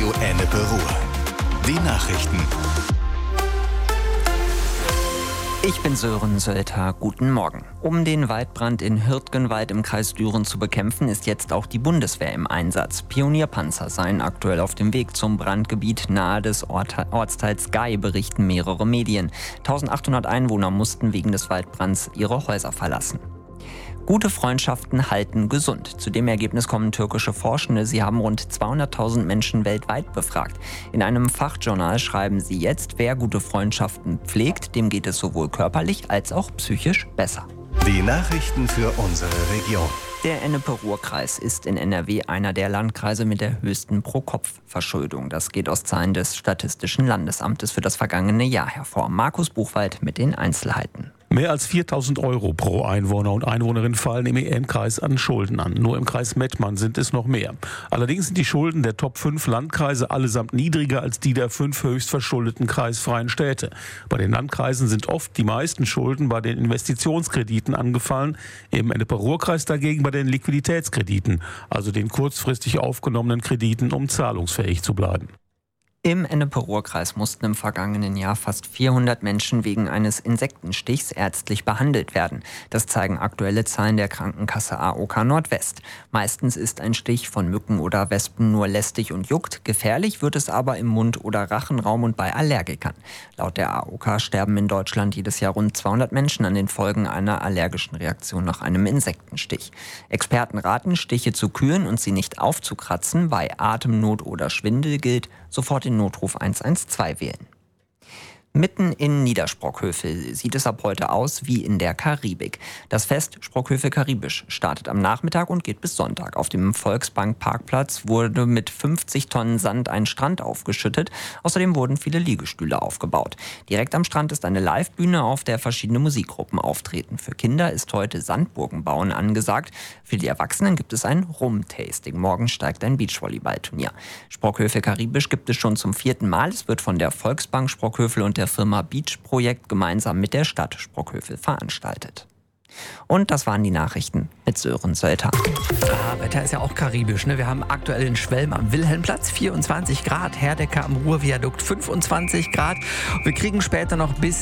Radio Ennepe Ruhr. Die Nachrichten. Ich bin Sören Sölter. Guten Morgen. Um den Waldbrand in Hürtgenwald im Kreis Düren zu bekämpfen, ist jetzt auch die Bundeswehr im Einsatz. Pionierpanzer seien aktuell auf dem Weg zum Brandgebiet nahe des Ortsteils Gei, berichten mehrere Medien. 1800 Einwohner mussten wegen des Waldbrands ihre Häuser verlassen. Gute Freundschaften halten gesund. Zu dem Ergebnis kommen türkische Forschende. Sie haben rund 200.000 Menschen weltweit befragt. In einem Fachjournal schreiben sie jetzt, wer gute Freundschaften pflegt, dem geht es sowohl körperlich als auch psychisch besser. Die Nachrichten für unsere Region. Der Ennepe-Ruhr-Kreis ist in NRW einer der Landkreise mit der höchsten Pro-Kopf-Verschuldung. Das geht aus Zahlen des Statistischen Landesamtes für das vergangene Jahr hervor. Markus Buchwald mit den Einzelheiten. Mehr als 4.000 € pro Einwohner und Einwohnerin fallen im EN-Kreis an Schulden an. Nur im Kreis Mettmann sind es noch mehr. Allerdings sind die Schulden der Top 5 Landkreise allesamt niedriger als die der 5 höchst verschuldeten kreisfreien Städte. Bei den Landkreisen sind oft die meisten Schulden bei den Investitionskrediten angefallen, im Ennepe-Ruhr-Kreis dagegen bei den Liquiditätskrediten, also den kurzfristig aufgenommenen Krediten, um zahlungsfähig zu bleiben. Im Ennepe-Ruhr-Kreis mussten im vergangenen Jahr fast 400 Menschen wegen eines Insektenstichs ärztlich behandelt werden. Das zeigen aktuelle Zahlen der Krankenkasse AOK Nordwest. Meistens ist ein Stich von Mücken oder Wespen nur lästig und juckt. Gefährlich wird es aber im Mund- oder Rachenraum und bei Allergikern. Laut der AOK sterben in Deutschland jedes Jahr rund 200 Menschen an den Folgen einer allergischen Reaktion nach einem Insektenstich. Experten raten, Stiche zu kühlen und sie nicht aufzukratzen. Bei Atemnot oder Schwindel gilt, sofort den Notruf 112 wählen. Mitten in Niedersprockhövel sieht es ab heute aus wie in der Karibik. Das Fest Sprockhövel Karibisch startet am Nachmittag und geht bis Sonntag. Auf dem Volksbank-Parkplatz wurde mit 50 Tonnen Sand ein Strand aufgeschüttet. Außerdem wurden viele Liegestühle aufgebaut. Direkt am Strand ist eine Livebühne, auf der verschiedene Musikgruppen auftreten. Für Kinder ist heute Sandburgen bauen angesagt. Für die Erwachsenen gibt es ein Rum-Tasting. Morgen steigt ein Beachvolleyballturnier. Sprockhövel Karibisch gibt es schon zum 4. Mal. Es wird von der Volksbank Sprockhövel und der Firma Beach Projekt gemeinsam mit der Stadt Sprockhövel veranstaltet. Und das waren die Nachrichten mit Sören Sölter. Wetter ist ja auch karibisch, ne? Wir haben aktuell in Schwelm am Wilhelmplatz 24 Grad, Herdecker am Ruhrviadukt 25 Grad. Wir kriegen später noch bis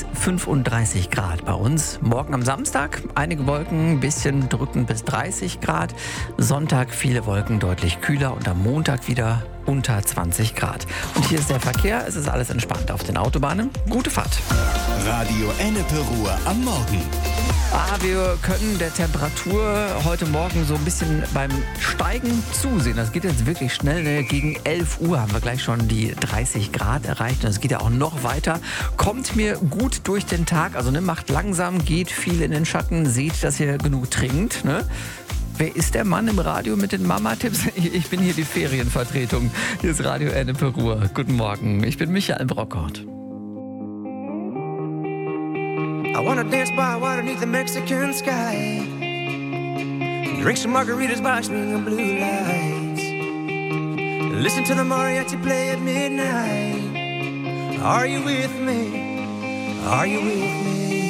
35 Grad bei uns. Morgen am Samstag einige Wolken, ein bisschen drückend bis 30 Grad. Sonntag viele Wolken, deutlich kühler und am Montag wieder unter 20 Grad. Und hier ist der Verkehr, es ist alles entspannt auf den Autobahnen. Gute Fahrt. Radio Ennepe Ruhr am Morgen. Wir können der Temperatur heute Morgen so ein bisschen beim Steigen zusehen. Das geht jetzt wirklich schnell. Ne? Gegen 11 Uhr haben wir gleich schon die 30 Grad erreicht. Und das geht ja auch noch weiter. Kommt mir gut durch den Tag. Also macht langsam, geht viel in den Schatten. Seht, dass ihr genug trinkt. Ne? Wer ist der Mann im Radio mit den Mama-Tipps? Ich bin hier die Ferienvertretung. Hier ist Radio Ennepe Ruhr. Guten Morgen, ich bin Michael Brockert. I wanna dance by water beneath the Mexican sky. Drink some margaritas by swinging blue lights. Listen to the mariachi play at midnight. Are you with me? Are you with me?